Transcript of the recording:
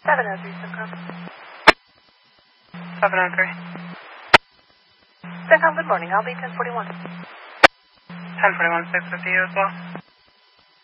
703, Syncom. 703. Syncom, good morning. I'll be 1041. 1041, 650 as well.